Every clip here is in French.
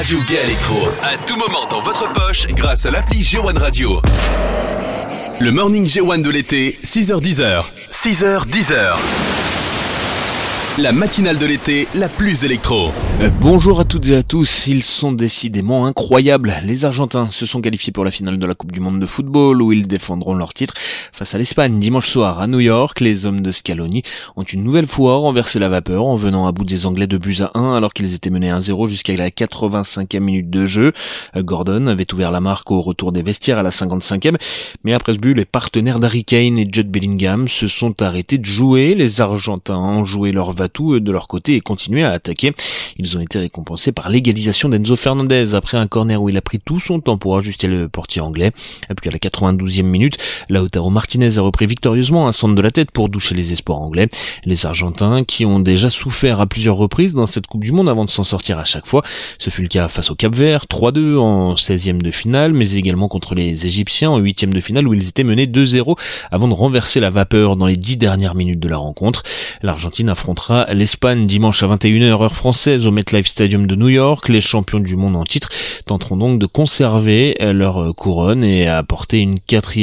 Radio Gay Electro, à tout moment dans votre poche grâce à l'appli G1 Radio. Le morning G1 de l'été, 6h-10h. 6h-10h. La matinale de l'été, la plus électro. Bonjour à toutes et à tous, ils sont décidément incroyables. Les Argentins se sont qualifiés pour la finale de la Coupe du Monde de football où ils défendront leur titre face à l'Espagne dimanche soir à New York. Les hommes de Scaloni ont une nouvelle fois renversé la vapeur en venant à bout des Anglais de buts à 1 alors qu'ils étaient menés 1-0 jusqu'à la 85e minute de jeu. Gordon avait ouvert la marque au retour des vestiaires à la 55e, mais après ce but, les partenaires d'Harry Kane et Jude Bellingham se sont arrêtés de jouer. Les Argentins ont joué leur va-tout de leur côté et continué à attaquer. Ils ont été récompensés par l'égalisation d'Enzo Fernandez après un corner où il a pris tout son temps pour ajuster le portier anglais. Et puis à la 92e minute, Lautaro Martinez a repris victorieusement un centre de la tête pour doucher les espoirs anglais. Les Argentins, qui ont déjà souffert à plusieurs reprises dans cette Coupe du Monde avant de s'en sortir à chaque fois, ce fut le cas face au Cap-Vert, 3-2 en 16e de finale, mais également contre les Égyptiens en 8e de finale où ils étaient menés 2-0 avant de renverser la vapeur dans les 10 dernières minutes de la rencontre. L'Argentine affrontera l'Espagne dimanche à 21h heure française au MetLife Stadium de New York. Les champions du monde en titre tenteront donc de conserver leur couronne et apporter une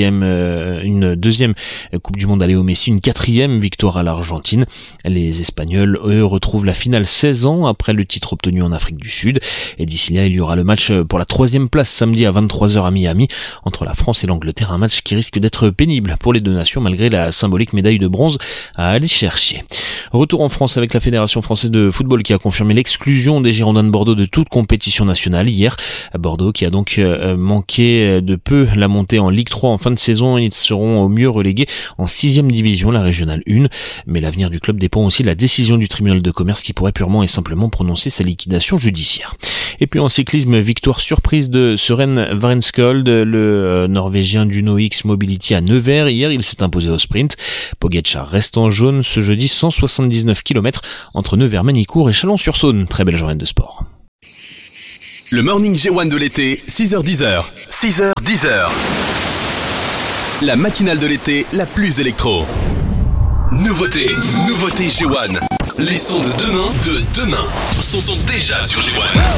deuxième Coupe du Monde à Léo Messi, une 4e victoire à l'Argentine. Les Espagnols, eux, retrouvent la finale 16 ans après le titre obtenu en Afrique du Sud. Et d'ici là, il y aura le match pour la 3e place samedi à 23h à Miami entre la France et l'Angleterre. Un match qui risque d'être pénible pour les deux nations malgré la symbolique médaille de bronze à aller chercher. Retour en France avec la Fédération française de football qui a confirmé l'exclusion des Girondins de Bordeaux de toute compétition nationale hier. À Bordeaux qui a donc manqué de peu la montée en Ligue 3 en fin de saison, ils seront au mieux relégués en 6e division, la régionale 1. Mais l'avenir du club dépend aussi de la décision du tribunal de commerce qui pourrait purement et simplement prononcer sa liquidation judiciaire. Et puis en cyclisme, victoire surprise de Søren Varenskold, le Norvégien d'Uno X Mobility à Nevers. Hier, il s'est imposé au sprint. Pogačar reste en jaune ce jeudi, 179 km entre Nevers, Manicourt et Chalon-sur-Saône. Très belle journée de sport. Le morning G1 de l'été, 6h-10h. 6h-10h. La matinale de l'été, la plus électro. Nouveauté G1. Les sons de demain sont déjà sur G1.